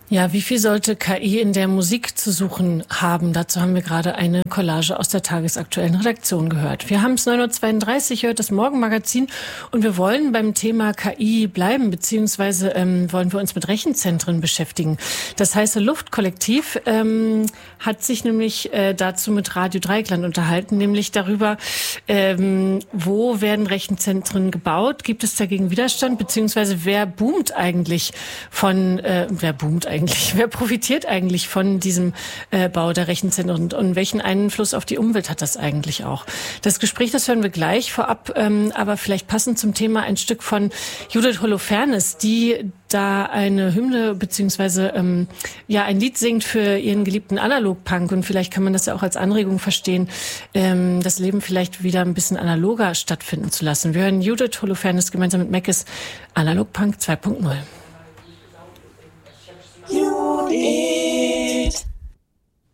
Ja, wie viel sollte KI in der Musik zu suchen haben? Dazu haben wir gerade eine Collage aus der tagesaktuellen Redaktion gehört. Wir haben es 9:32 Uhr, hört das Morgenmagazin und wir wollen beim Thema KI bleiben, beziehungsweise wollen wir uns mit Rechenzentren beschäftigen. Das heiße Luftkollektiv hat sich nämlich dazu mit Radio Dreieckland unterhalten, nämlich darüber, wo werden Rechenzentren gebaut? Gibt es dagegen Widerstand? Beziehungsweise wer profitiert eigentlich von diesem Bau der Rechenzentren und welchen Einfluss auf die Umwelt hat das eigentlich auch? Das Gespräch, das hören wir gleich vorab, aber vielleicht passend zum Thema ein Stück von Judith Holofernes, die da eine Hymne beziehungsweise ein Lied singt für ihren geliebten Analogpunk, und vielleicht kann man das ja auch als Anregung verstehen, das Leben vielleicht wieder ein bisschen analoger stattfinden zu lassen. Wir hören Judith Holofernes gemeinsam mit Meckes Analogpunk 2.0. Judith.